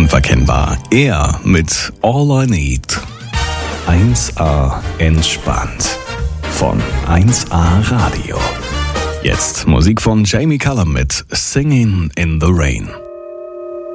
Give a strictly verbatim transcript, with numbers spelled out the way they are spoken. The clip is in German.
unverkennbar. Er mit All I Need. eins A entspannt. Von eins A Radio. Jetzt Musik von Jamie Cullum mit Singing in the Rain.